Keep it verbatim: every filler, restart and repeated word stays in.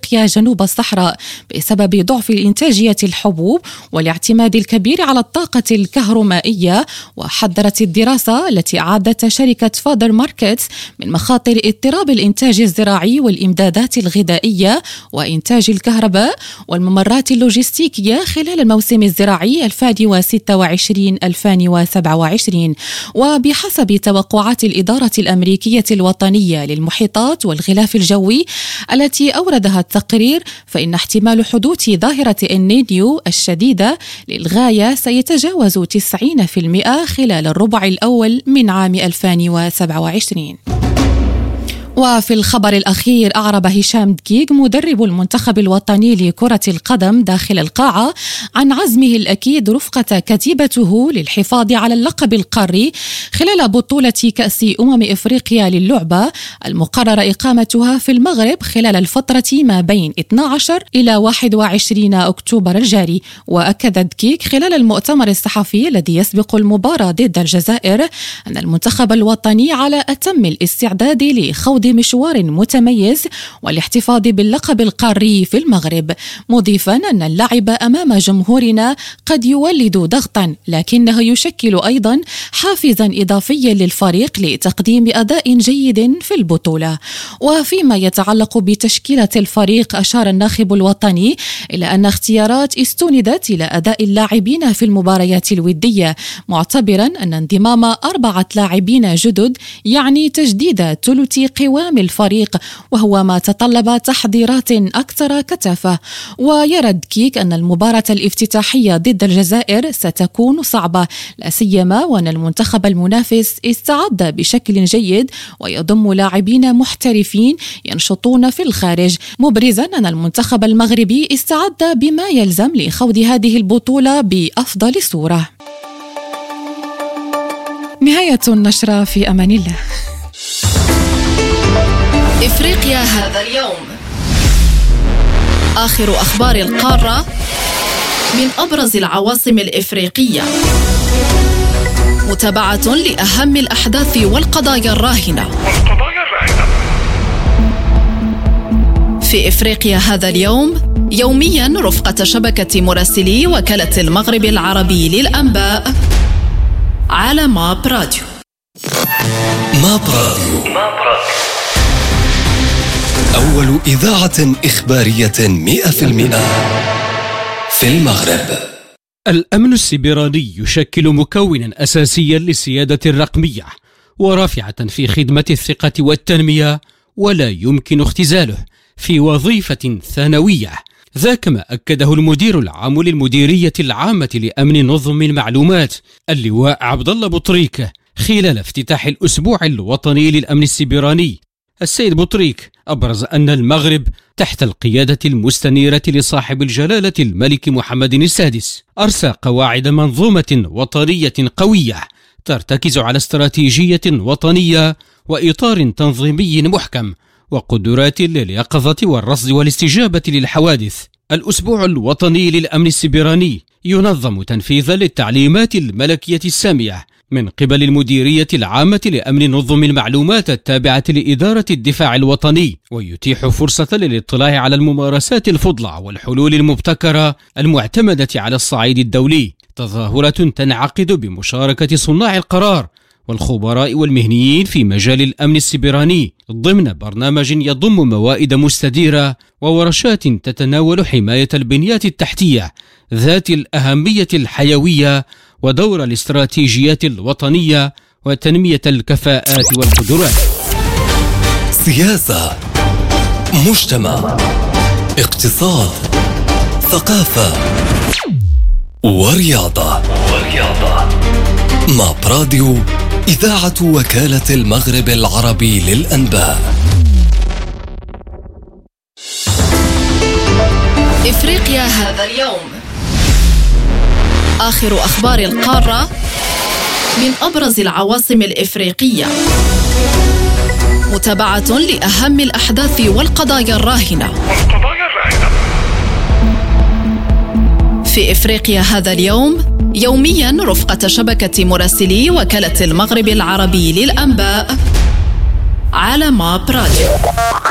إفريقيا جنوب الصحراء بسبب ضعف إنتاجية الحبوب والاعتماد الكبير على الطاقة الكهرومائية. وحذرت الدراسة التي أعدتها شركة فادر ماركتس من مخاطر اضطراب الإنتاج الزراعي والإمدادات الغذائية وإنتاج الكهرباء والممرات اللوجستيكية خلال الموسم الزراعي ألفين وستة وعشرين ألفين وسبعة وعشرين. وبحسب توقعات الإدارة الأمريكية الوطنية للمحيطات والغلاف الجوي التي أوردها التقرير، فإن احتمال حدوث ظاهرة النينيو الشديدة للغاية سيتجاوز تسعين بالمئة خلال الربع الأول من عام ألفين وسبعة وعشرين. وفي الخبر الأخير، أعرب هشام دقيق مدرب المنتخب الوطني لكرة القدم داخل القاعة عن عزمه الأكيد رفقة كتيبته للحفاظ على اللقب القاري خلال بطولة كأس أمم إفريقيا للعبة المقرر إقامتها في المغرب خلال الفترة ما بين اثني عشر إلى واحد وعشرين أكتوبر الجاري. وأكد دقيق خلال المؤتمر الصحفي الذي يسبق المباراة ضد الجزائر أن المنتخب الوطني على أتم الاستعداد لخوض مشوار متميز والاحتفاظ باللقب القاري في المغرب، مضيفا أن اللعب أمام جمهورنا قد يولد ضغطا لكنه يشكل أيضا حافزا إضافيا للفريق لتقديم أداء جيد في البطولة. وفيما يتعلق بتشكيلة الفريق، أشار الناخب الوطني إلى أن اختيارات استندت إلى أداء اللاعبين في المباريات الودية، معتبرا أن انضمام أربعة لاعبين جدد يعني تجديد ثلث قوام الفريق، وهو ما تطلب تحضيرات أكثر كثافة. ويرى دقيق أن المباراة الافتتاحية ضد الجزائر ستكون صعبة، لا سيما وأن المنتخب المنافس استعد بشكل جيد ويضم لاعبين محترفين ينشطون في الخارج، مبرزا أن المنتخب المغربي استعد بما يلزم لخوض هذه البطولة بأفضل صورة. نهاية النشرة، في أمان الله. إفريقيا هذا اليوم، آخر أخبار القارة من أبرز العواصم الإفريقية، متابعة لأهم الأحداث والقضايا الراهنة. في إفريقيا هذا اليوم يوميا رفقة شبكة مراسلي وكالة المغرب العربي للأنباء على ماب راديو. ماب راديو، أول إذاعة إخبارية مئة بالمئة في المغرب. الأمن السيبراني يشكل مكونا أساسيا للسيادة الرقمية ورافعة في خدمة الثقة والتنمية، ولا يمكن اختزاله في وظيفة ثانوية. ذاك ما أكده المدير العام للمديرية العامة لأمن نظم المعلومات اللواء عبد الله بطريك خلال افتتاح الأسبوع الوطني للأمن السيبراني. السيد بطريك أبرز أن المغرب تحت القيادة المستنيرة لصاحب الجلالة الملك محمد السادس أرسى قواعد منظومة وطنية قوية ترتكز على استراتيجية وطنية وإطار تنظيمي محكم وقدرات لليقظة والرصد والاستجابة للحوادث. الأسبوع الوطني للأمن السيبراني ينظم تنفيذا للتعليمات الملكية السامية من قبل المديرية العامة لأمن نظم المعلومات التابعة لإدارة الدفاع الوطني، ويتيح فرصة للاطلاع على الممارسات الفضلى والحلول المبتكرة المعتمدة على الصعيد الدولي. تظاهرة تنعقد بمشاركة صناع القرار والخبراء والمهنيين في مجال الأمن السيبراني ضمن برنامج يضم موائد مستديرة وورشات تتناول حماية البنيات التحتية ذات الأهمية الحيوية ودور الاستراتيجيات الوطنية وتنمية الكفاءات والقدرات. سياسة، مجتمع، اقتصاد، ثقافة ورياضة. ماب راديو، إذاعة وكالة المغرب العربي للأنباء. إفريقيا هذا اليوم، آخر أخبار القارة من أبرز العواصم الإفريقية، متابعة لأهم الأحداث والقضايا الراهنة. في إفريقيا هذا اليوم يوميا رفقة شبكة مراسلي وكالة المغرب العربي للأنباء على ماب راديو.